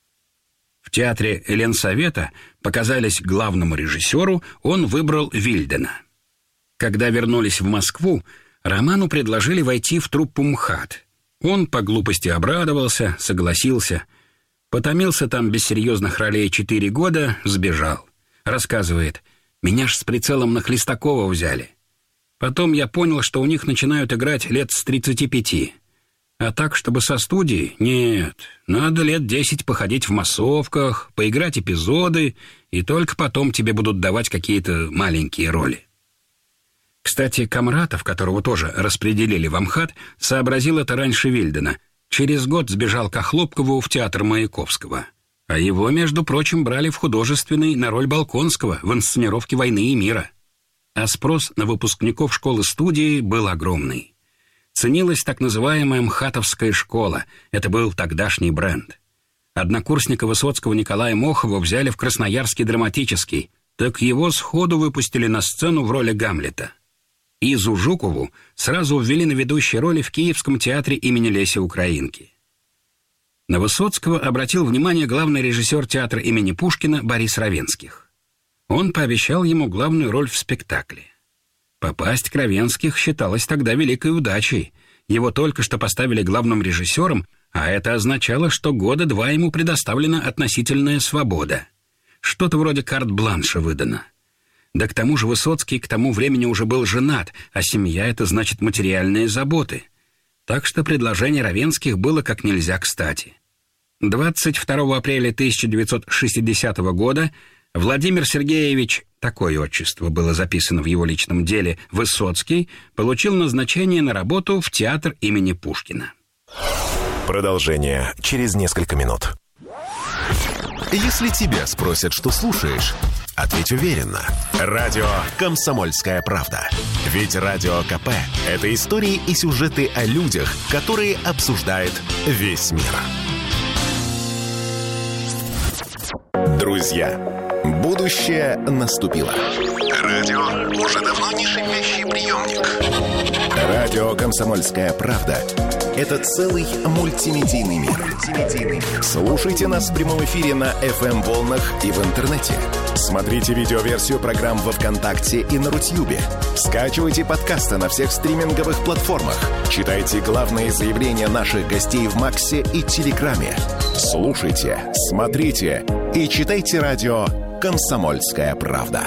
В театре Ленсовета показались главному режиссеру, он выбрал Вильдена. Когда вернулись в Москву, Роману предложили войти в труппу МХАТ. Он по глупости обрадовался, согласился. Потомился там без серьезных ролей четыре года, сбежал. Рассказывает: меня ж с прицелом на Хлестакова взяли. Потом я понял, что у них начинают играть лет с тридцати пяти. А так, чтобы со студии, нет. Надо лет десять походить в массовках, поиграть эпизоды, и только потом тебе будут давать какие-то маленькие роли. Кстати, Камратов, которого тоже распределили в МХАТ, сообразил это раньше Вильдена. Через год сбежал к Охлопкову в театр Маяковского. А его, между прочим, брали в художественный на роль Болконского в инсценировке «Войны и мира». А спрос на выпускников школы-студии был огромный. Ценилась так называемая МХАТовская школа. Это был тогдашний бренд. Однокурсника Высоцкого Николая Мохова взяли в Красноярский драматический, так его сходу выпустили на сцену в роли Гамлета. Изу Жукову сразу ввели на ведущие роли в Киевском театре имени Леси Украинки. На Высоцкого обратил внимание главный режиссер театра имени Пушкина Борис Равенских. Он пообещал ему главную роль в спектакле. Попасть к Равенских считалось тогда великой удачей. Его только что поставили главным режиссером, а это означало, что года два ему предоставлена относительная свобода. Что-то вроде карт-бланша выдано. Да к тому же Высоцкий к тому времени уже был женат, а семья — это значит материальные заботы. Так что предложение Равенских было как нельзя кстати. двадцать второго апреля тысяча девятьсот шестидесятого года Владимир Сергеевич, такое отчество было записано в его личном деле, Высоцкий, получил назначение на работу в театр имени Пушкина. Продолжение через несколько минут. Если тебя спросят, что слушаешь, ответь уверенно. Радио «Комсомольская правда». Ведь Радио КП – это истории и сюжеты о людях, которые обсуждает весь мир. Друзья, будущее наступило. Радио уже давно не шипящий приемник. Радио «Комсомольская правда» — это целый мультимедийный мир. Слушайте нас в прямом эфире на эф эм-волнах и в интернете. Смотрите видеоверсию программ во ВКонтакте и на Рутьюбе. Скачивайте подкасты на всех стриминговых платформах. Читайте главные заявления наших гостей в Максе и Телеграме. Слушайте, смотрите и читайте радио «Комсомольская правда».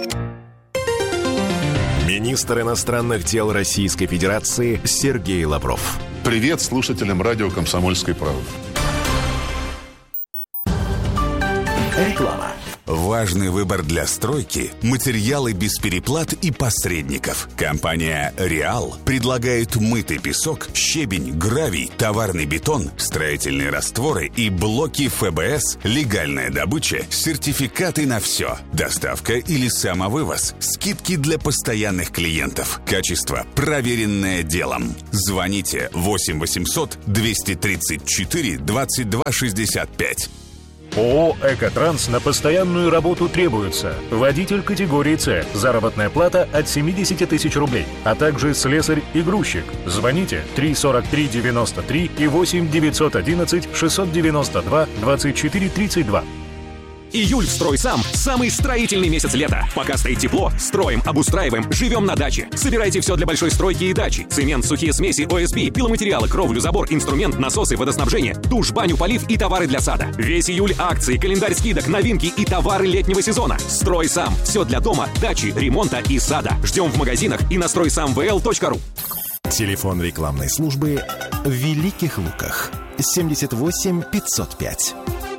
Министр иностранных дел Российской Федерации Сергей Лавров. Привет слушателям радио «Комсомольской правды». Реклама. Важный выбор для стройки – материалы без переплат и посредников. Компания «Реал» предлагает мытый песок, щебень, гравий, товарный бетон, строительные растворы и блоки эф бэ эс, легальная добыча, сертификаты на все, доставка или самовывоз, скидки для постоянных клиентов, качество, проверенное делом. Звоните восемь восемьсот двести тридцать четыре двадцать два шестьдесят пять. ООО «Экотранс» на постоянную работу требуется. Водитель категории С. Заработная плата от семьдесят тысяч рублей. А также слесарь и грузчик. Звоните три сорок три девяносто три и восемь девятьсот одиннадцать шестьсот девяносто два двадцать четыре тридцать два. Июль в «Стройсам» – самый строительный месяц лета. Пока стоит тепло, строим, обустраиваем, живем на даче. Собирайте все для большой стройки и дачи. Цемент, сухие смеси, о эс пи, пиломатериалы, кровлю, забор, инструмент, насосы, водоснабжение, душ, баню, полив и товары для сада. Весь июль акции, календарь скидок, новинки и товары летнего сезона. «Стройсам» – все для дома, дачи, ремонта и сада. Ждем в магазинах и на стройсам вэ эл точка ру. Телефон рекламной службы в Великих Луках. семьдесят восемь пятьсот пять.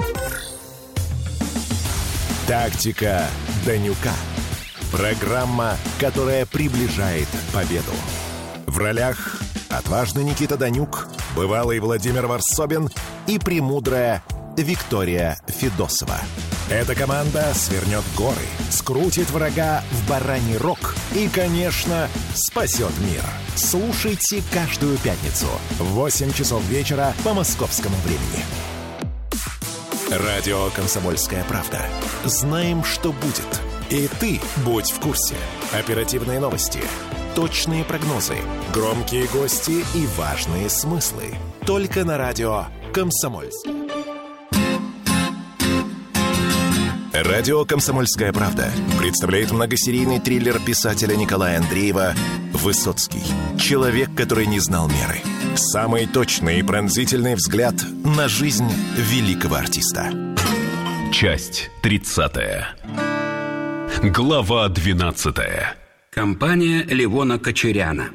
Тактика Данюка. Программа, которая приближает победу. В ролях отважный Никита Данюк, бывалый Владимир Варсобин и премудрая Виктория Федосова. Эта команда свернет горы, скрутит врага в бараний рог и, конечно, спасет мир. Слушайте каждую пятницу в восемь часов вечера по московскому времени. Радио «Комсомольская правда». Знаем, что будет. И ты будь в курсе. Оперативные новости, точные прогнозы, громкие гости и важные смыслы. Только на радио «Комсомольск». Радио «Комсомольская правда» представляет многосерийный триллер писателя Николая Андреева «Высоцкий. Человек, который не знал меры». Самый точный и пронзительный взгляд на жизнь великого артиста. Часть тридцатая. Глава двенадцатая. Компания Левона Кочеряна.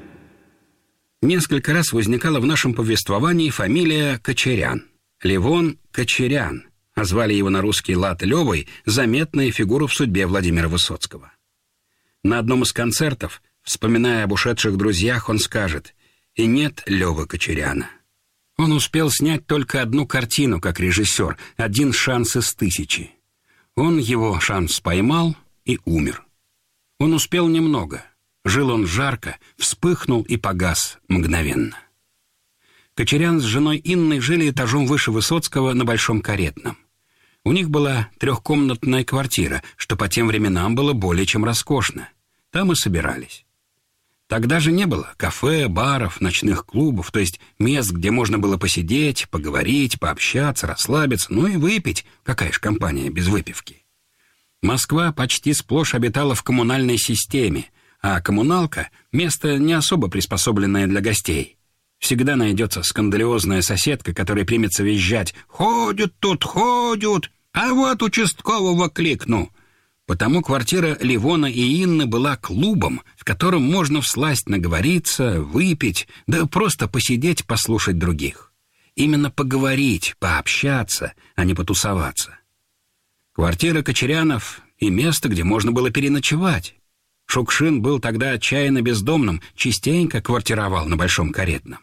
Несколько раз возникала в нашем повествовании фамилия Кочерян. Левон Кочерян, а звали его на русский лад Левой, заметная фигура в судьбе Владимира Высоцкого. На одном из концертов, вспоминая об ушедших друзьях, он скажет: «И нет Левы Кочеряна». Он успел снять только одну картину как режиссер, один шанс из тысячи. Он его шанс поймал и умер. Он успел немного. Жил он жарко, вспыхнул и погас мгновенно. Кочерян с женой Инной жили этажом выше Высоцкого на Большом Каретном. У них была трехкомнатная квартира, что по тем временам было более чем роскошно. Там и собирались. Тогда же не было кафе, баров, ночных клубов, то есть мест, где можно было посидеть, поговорить, пообщаться, расслабиться, ну и выпить. Какая ж компания без выпивки? Москва почти сплошь обитала в коммунальной системе, а коммуналка — место не особо приспособленное для гостей. Всегда найдется скандалиозная соседка, которая примется визжать: «Ходят тут, ходят, а вот участкового кликну». Потому квартира Левона и Инны была клубом, в котором можно всласть наговориться, выпить, да просто посидеть, послушать других. Именно поговорить, пообщаться, а не потусоваться. Квартира Кочерянов и место, где можно было переночевать. Шукшин был тогда отчаянно бездомным, частенько квартировал на Большом Каретном.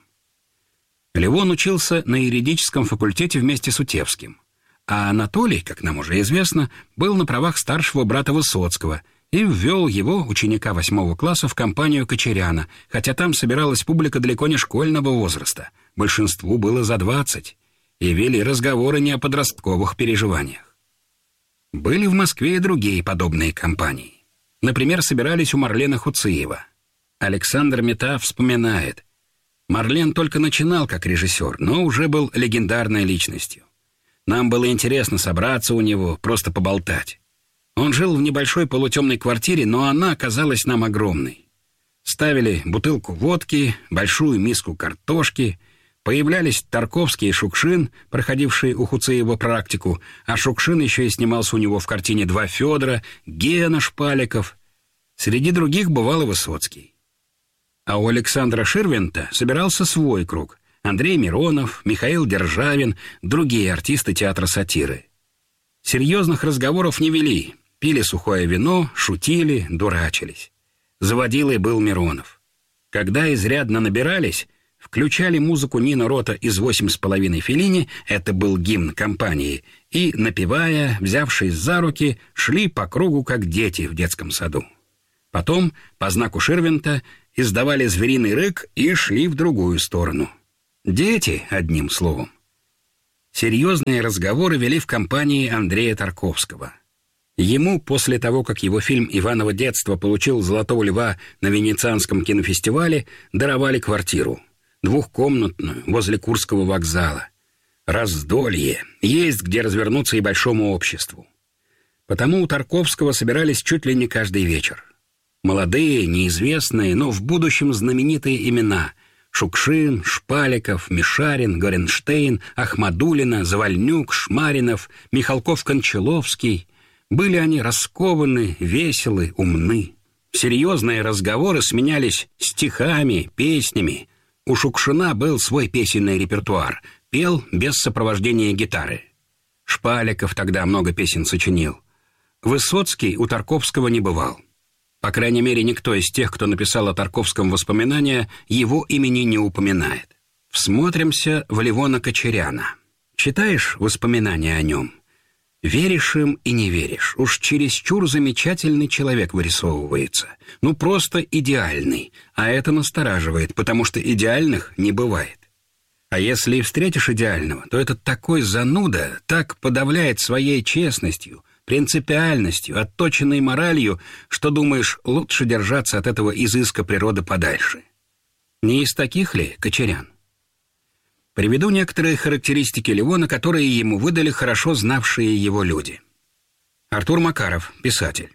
Левон учился на юридическом факультете вместе с Утевским. А Анатолий, как нам уже известно, был на правах старшего брата Высоцкого и ввел его, ученика восьмого класса, в компанию Кочеряна, хотя там собиралась публика далеко не школьного возраста, большинству было за двадцать, и вели разговоры не о подростковых переживаниях. Были в Москве и другие подобные компании. Например, собирались у Марлена Хуциева. Александр Мета вспоминает: «Марлен только начинал как режиссер, но уже был легендарной личностью. Нам было интересно собраться у него, просто поболтать. Он жил в небольшой полутемной квартире, но она казалась нам огромной. Ставили бутылку водки, большую миску картошки, появлялись Тарковский и Шукшин, проходившие у Хуциева практику, а Шукшин еще и снимался у него в картине «Два Федора», Гена Шпаликов. Среди других бывал и Высоцкий. А у Александра Ширвинта собирался свой круг — Андрей Миронов, Михаил Державин, другие артисты театра сатиры. Серьезных разговоров не вели, пили сухое вино, шутили, дурачились. Заводилой был Миронов. Когда изрядно набирались, включали музыку Нино Рота из «Восемь с половиной Феллини», это был гимн компании, и, напевая, взявшись за руки, шли по кругу, как дети в детском саду. Потом, по знаку Ширвинта, издавали звериный рык и шли в другую сторону. Дети, одним словом. Серьезные разговоры вели в компании Андрея Тарковского. Ему, после того, как его фильм «Иваново детство» получил «Золотого льва» на Венецианском кинофестивале, даровали квартиру. Двухкомнатную, возле Курского вокзала. Раздолье. Есть где развернуться и большому обществу. Потому у Тарковского собирались чуть ли не каждый вечер. Молодые, неизвестные, но в будущем знаменитые имена – Шукшин, Шпаликов, Мишарин, Горенштейн, Ахмадулина, Завальнюк, Шмаринов, Михалков-Кончаловский. Были они раскованы, веселы, умны. Серьезные разговоры сменялись стихами, песнями. У Шукшина был свой песенный репертуар, пел без сопровождения гитары. Шпаликов тогда много песен сочинил. Высоцкий у Тарковского не бывал. По крайней мере, никто из тех, кто написал о Тарковском воспоминания, его имени не упоминает. Всмотримся в Левона Кочеряна. Читаешь воспоминания о нем? Веришь им и не веришь. Уж чересчур замечательный человек вырисовывается. Ну, просто идеальный. А это настораживает, потому что идеальных не бывает. А если и встретишь идеального, то это такой зануда, так подавляет своей честностью, принципиальностью, отточенной моралью, что думаешь, лучше держаться от этого изыска природы подальше. Не из таких ли Кочерян? Приведу некоторые характеристики Левона, которые ему выдали хорошо знавшие его люди. Артур Макаров, писатель.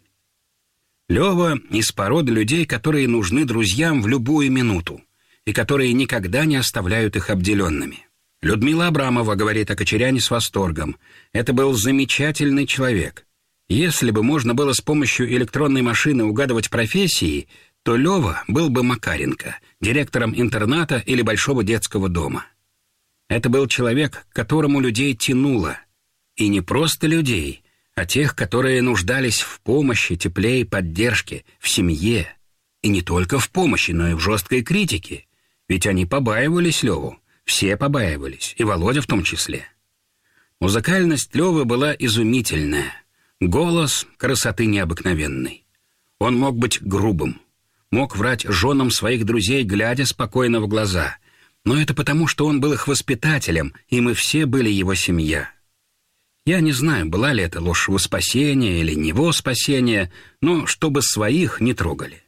Лева из породы людей, которые нужны друзьям в любую минуту и которые никогда не оставляют их обделенными. Людмила Абрамова говорит о Кочеряне с восторгом. Это был замечательный человек. Если бы можно было с помощью электронной машины угадывать профессии, то Лева был бы Макаренко, директором интерната или большого детского дома. Это был человек, к которому людей тянуло. И не просто людей, а тех, которые нуждались в помощи, тепле и поддержке, в семье. И не только в помощи, но и в жесткой критике. Ведь они побаивались Леву. Все побаивались, и Володя в том числе. Музыкальность Левы была изумительная. Голос красоты необыкновенной. Он мог быть грубым, мог врать женам своих друзей, глядя спокойно в глаза. Но это потому, что он был их воспитателем, и мы все были его семья. Я не знаю, была ли это ложь во спасение или не во спасение, но чтобы своих не трогали.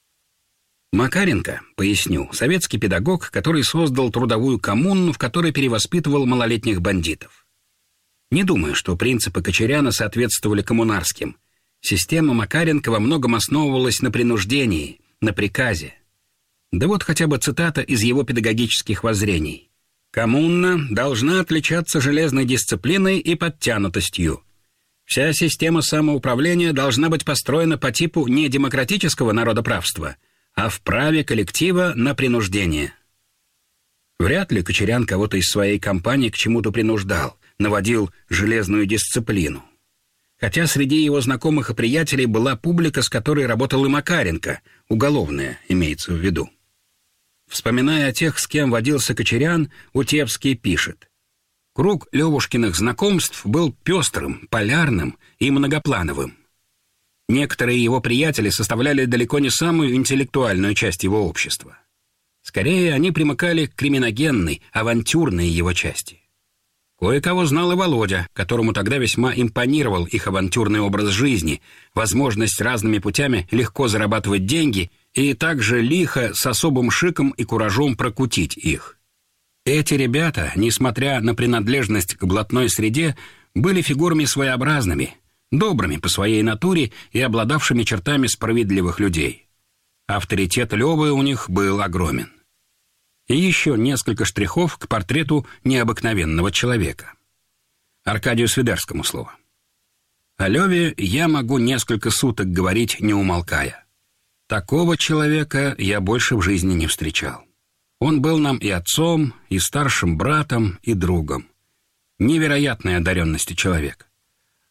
Макаренко, поясню, советский педагог, который создал трудовую коммуну, в которой перевоспитывал малолетних бандитов. Не думаю, что принципы Кочеряна соответствовали коммунарским. Система Макаренко во многом основывалась на принуждении, на приказе. Да вот хотя бы цитата из его педагогических воззрений. «Коммуна должна отличаться железной дисциплиной и подтянутостью. Вся система самоуправления должна быть построена по типу не демократического народоправства, а в праве коллектива на принуждение». Вряд ли Кочерян кого-то из своей компании к чему-то принуждал, наводил железную дисциплину. Хотя среди его знакомых и приятелей была публика, с которой работал и Макаренко, уголовная, имеется в виду. Вспоминая о тех, с кем водился Кочерян, Утепский пишет: «Круг Левушкиных знакомств был пестрым, полярным и многоплановым. Некоторые его приятели составляли далеко не самую интеллектуальную часть его общества. Скорее, они примыкали к криминогенной, авантюрной его части. Кое-кого знал и Володя, которому тогда весьма импонировал их авантюрный образ жизни, возможность разными путями легко зарабатывать деньги и также лихо, с особым шиком и куражом прокутить их. Эти ребята, несмотря на принадлежность к блатной среде, были фигурами своеобразными, добрыми по своей натуре и обладавшими чертами справедливых людей. Авторитет Левы у них был огромен. И еще несколько штрихов к портрету необыкновенного человека. Аркадию Свидерскому слово. О Леве я могу несколько суток говорить, не умолкая. Такого человека я больше в жизни не встречал. Он был нам и отцом, и старшим братом, и другом. Невероятной одаренности человек.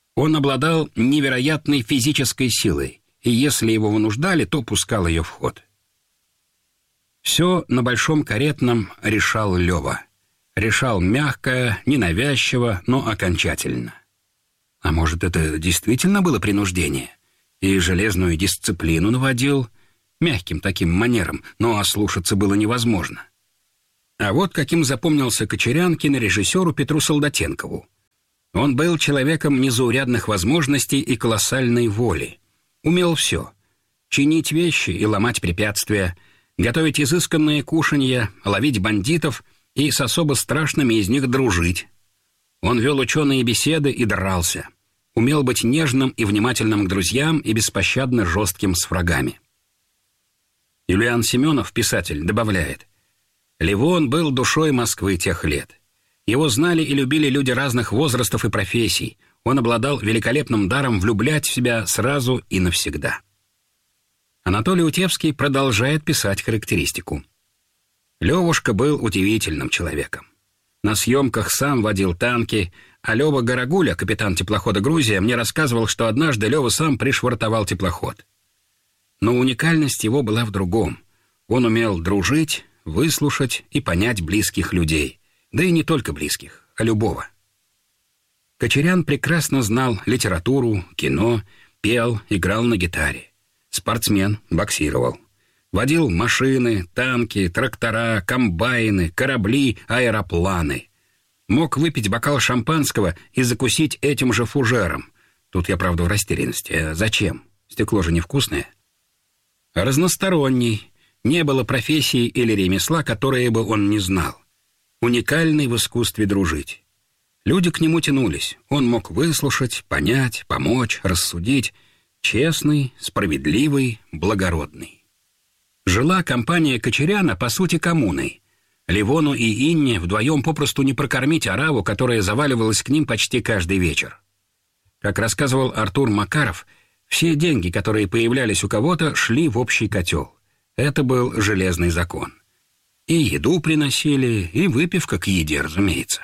Он обладал невероятной физической силой, и если его вынуждали, то пускал ее в ход. Все на Большом Каретном решал Лёва. Решал мягко, ненавязчиво, но окончательно. А может, это действительно было принуждение? И железную дисциплину наводил мягким таким манером, но ослушаться было невозможно. А вот каким запомнился Кочерян кинорежиссеру Петру Солдатенкову. Он был человеком незаурядных возможностей и колоссальной воли. Умел все — чинить вещи и ломать препятствия, готовить изысканные кушанья, ловить бандитов и с особо страшными из них дружить. Он вел ученые беседы и дрался. Умел быть нежным и внимательным к друзьям и беспощадно жестким с врагами. Юлиан Семенов, писатель, добавляет: «Левон был душой Москвы тех лет. Его знали и любили люди разных возрастов и профессий. Он обладал великолепным даром влюблять в себя сразу и навсегда». Анатолий Утевский продолжает писать характеристику. Левушка был удивительным человеком. На съемках сам водил танки, а Лёва Горогуля, капитан теплохода «Грузия», мне рассказывал, что однажды Лёва сам пришвартовал теплоход. Но уникальность его была в другом. Он умел дружить, выслушать и понять близких людей. Да и не только близких, а любого. Кочерян прекрасно знал литературу, кино, пел, играл на гитаре. Спортсмен, боксировал. Водил машины, танки, трактора, комбайны, корабли, аэропланы. Мог выпить бокал шампанского и закусить этим же фужером. Тут я, правда, в растерянности. А зачем? Стекло же невкусное. Разносторонний. Не было профессии или ремесла, которые бы он не знал. Уникальный в искусстве дружить. Люди к нему тянулись. Он мог выслушать, понять, помочь, рассудить. Честный, справедливый, благородный. Жила компания Кочеряна, по сути, коммуной. Левону и Инне вдвоем попросту не прокормить ораву, которая заваливалась к ним почти каждый вечер. Как рассказывал Артур Макаров, все деньги, которые появлялись у кого-то, шли в общий котел. Это был железный закон. И еду приносили, и выпивка к еде, разумеется.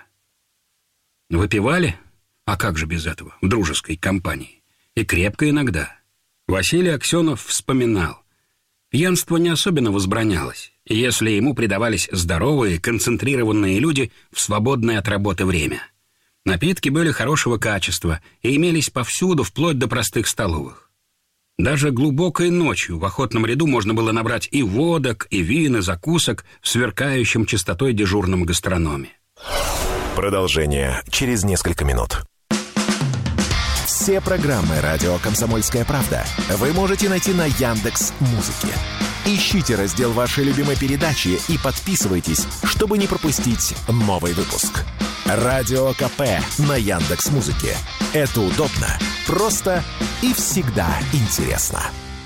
Выпивали? А как же без этого, в дружеской компании? И крепко иногда. Василий Аксенов вспоминал: пьянство не особенно возбранялось, если ему предавались здоровые, концентрированные люди в свободное от работы время. Напитки были хорошего качества и имелись повсюду, вплоть до простых столовых. Даже глубокой ночью в охотном ряду можно было набрать и водок, и вин, и закусок в сверкающем чистотой дежурном гастрономе. Продолжение через несколько минут. Все программы «Радио Комсомольская правда» вы можете найти на Яндекс.Музыке. Ищите раздел вашей любимой передачи и подписывайтесь, чтобы не пропустить новый выпуск. Радио КП на Яндекс.Музыке. Это удобно, просто и всегда интересно.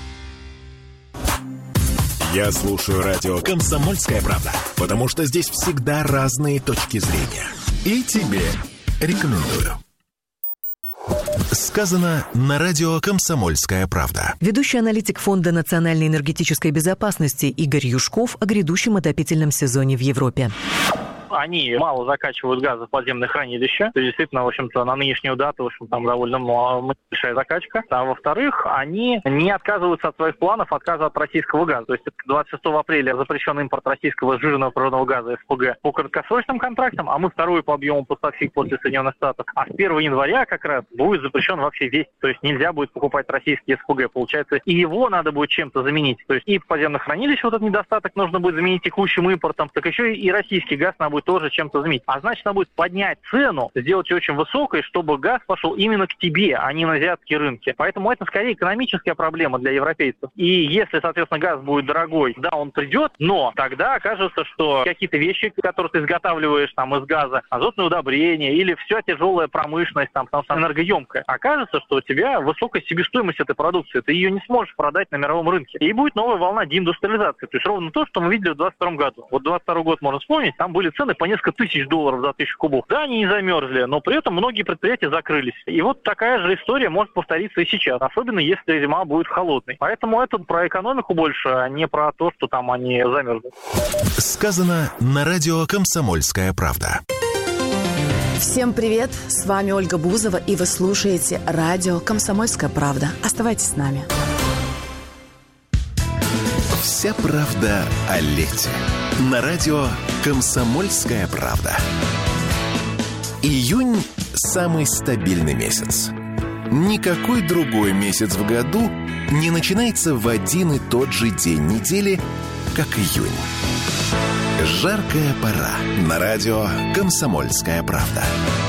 Я слушаю радио «Комсомольская правда», потому что здесь всегда разные точки зрения. И тебе рекомендую. Сказано на радио «Комсомольская правда». Ведущий аналитик Фонда национальной энергетической безопасности Игорь Юшков о грядущем отопительном сезоне в Европе. Они мало закачивают газа в подземные хранилища. То есть, действительно, в общем-то, на нынешнюю дату, в общем, там довольно большая закачка. А во-вторых, они не отказываются от своих планов отказа от российского газа. То есть, двадцать шестого апреля запрещен импорт российского сжиженного природного газа СПГ по краткосрочным контрактам, а мы второй по объему поставщик после Соединенных Штатов. А с первого января как раз будет запрещен вообще весь. То есть, нельзя будет покупать российский СПГ. Получается, и его надо будет чем-то заменить. То есть, и в подземных хранилищах вот этот недостаток нужно будет заменить текущим импортом, так еще и российский газ надо будет тоже чем-то заменить. А значит, надо будет поднять цену, сделать ее очень высокой, чтобы газ пошел именно к тебе, а не на азиатские рынки. Поэтому это скорее экономическая проблема для европейцев. И если, соответственно, газ будет дорогой, да, он придет, но тогда окажется, что какие-то вещи, которые ты изготавливаешь там из газа, азотные удобрения или вся тяжелая промышленность, там, потому что энергоемкая, окажется, что у тебя высокая себестоимость этой продукции, ты ее не сможешь продать на мировом рынке. И будет новая волна деиндустриализации. То есть ровно то, что мы видели в двадцать втором году. Вот двадцать второй год можно вспомнить, там были цены по несколько тысяч долларов за тысячу кубов. Да, они не замерзли, но при этом многие предприятия закрылись. И вот такая же история может повториться и сейчас, особенно если зима будет холодной. Поэтому это про экономику больше, а не про то, что там они замерзли. Сказано на радио «Комсомольская правда». Всем привет! С вами Ольга Бузова, и вы слушаете радио «Комсомольская правда». Оставайтесь с нами. Вся правда о лете. На радио «Комсомольская правда». Июнь – самый стабильный месяц. Никакой другой месяц в году не начинается в один и тот же день недели, как июнь. Жаркая пора. На радио «Комсомольская правда».